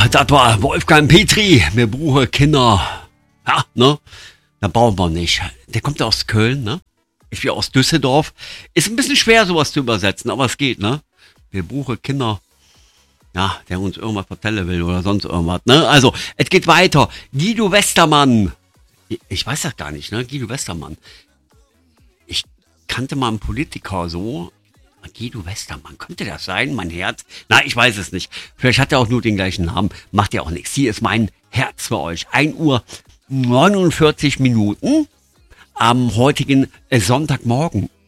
das war Wolfgang Petri. Wir brauchen Kinder. Ja, ne? Da brauchen wir nicht. Der kommt ja aus Köln, ne? Ich bin aus Düsseldorf. Ist ein bisschen schwer, sowas zu übersetzen, aber es geht, ne? Wir brauchen Kinder. Ja, der uns irgendwas vertellen will oder sonst irgendwas, ne? Also, es geht weiter. Guido Westermann. Ich weiß das gar nicht, ne? Guido Westermann. Ich kannte mal einen Politiker so. Guido Westermann, könnte das sein? Mein Herz? Na, ich weiß es nicht. Vielleicht hat er auch nur den gleichen Namen. Macht ja auch nichts. Hier ist mein Herz für euch. 1:49 Uhr am heutigen Sonntagmorgen.